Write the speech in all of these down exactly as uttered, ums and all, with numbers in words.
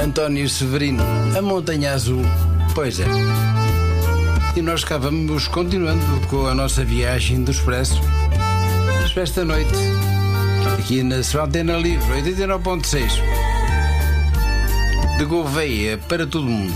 António Severino, a Montanha Azul. Pois é. E nós cá vamos continuando com a nossa viagem do Expresso. Expresso da noite. Aqui na sua Antena Livre, oitenta e nove ponto seis. De Gouveia para todo o mundo.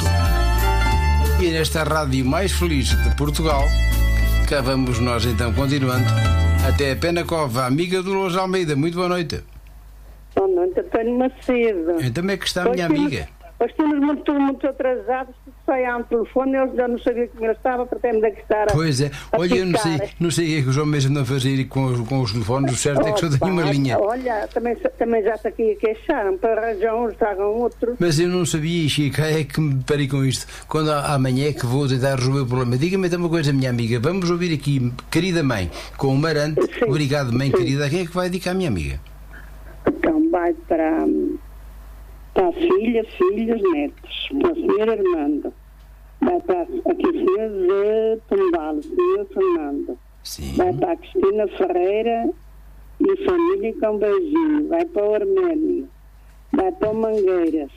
E nesta rádio mais feliz de Portugal, cá vamos nós então continuando. Até a Penacova, amiga do Lourdes Almeida. Muito boa noite. Boa noite, António Macedo. Então como é que está a Hoje minha temos, amiga? Hoje estamos muito, muito atrasados. Sai a um telefone, eu já não sabia como ele estava, para termos aqui estar a Pois é, a olha, eu não sei, ficar. não sei o que é que os homens andam a fazer com os, com os telefones. O certo é que só tenho uma Opa, linha. Olha, também, também já se aqui a queixaram, para arranjar uns, tragam outro. Mas eu não sabia, Chico, é que me parei com isto. Quando a- amanhã é que vou tentar resolver o problema. Diga-me então uma coisa, minha amiga. Vamos ouvir aqui, querida mãe, com o Marante. Sim. Obrigado, mãe Sim. querida. Quem é que vai dedicar a minha amiga? Então vai para, para a filha, filhos, netos, para o senhor Armando. Vai para aqui o senhor de Pombal, o senhor Fernando. Sim. Vai para a Cristina Ferreira e família com beijinho. Vai para o Arménio. Vai para o Mangueiras.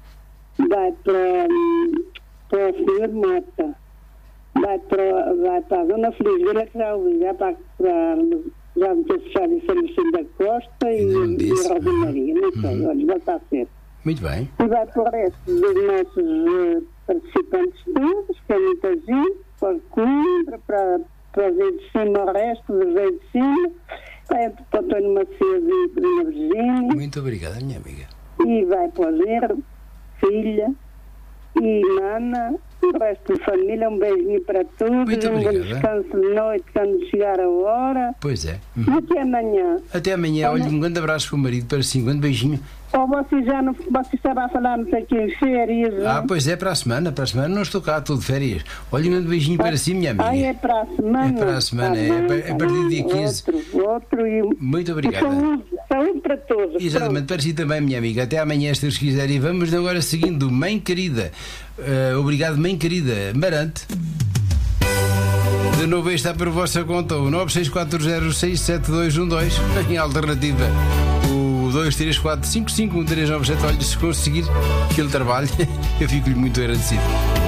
Vai para, hum, para o senhor Mota. Vai para, vai para a Dona Feliz Vila, que já ouvi. Vai para, para já me disse, já disse a Lucinda da Costa e, Ainda não e disse? a Rosa Maria. Não sei, Uhum. olha, volta a ser. Muito bem. E vai para o resto dos nossos eh, participantes todos, que é muita gente, para o Coimbra, para, para os de cima, o resto dos de cima, vai para o António Macedo e para a Virgínia, Muito obrigada, minha amiga. e vai para o Zero, filha, e Nana, e o resto da família, um beijinho para todos, Muito um bom obrigada. descanso de noite quando chegar a hora, Pois é. e Uhum. até amanhã. Até amanhã. Olha, um grande abraço para o marido, para si. Um grande beijinho. Ou você já não, você estava a falar-nos aqui em férias, Ah, não? pois é, para a semana. Para a semana não estou cá, estou de férias. Olha, um grande beijinho para si, minha amiga. Ah, é para a semana? É para a semana, é, Tá bem, é a partir do dia tá bem. quinze. Outro, outro e... Muito e obrigada. saúde, saúde para todos. Exatamente, para si também, minha amiga. Até amanhã, se Deus quiser. E vamos agora seguindo. Mãe querida. Eh, obrigado, mãe querida. Marante. De novo, aí está por vossa conta o nove seis quatro zero seis sete dois um dois. Em alternativa, o dois três quatro cinco cinco um três nove sete. Olha, se conseguir aquele trabalho, eu fico-lhe muito agradecido.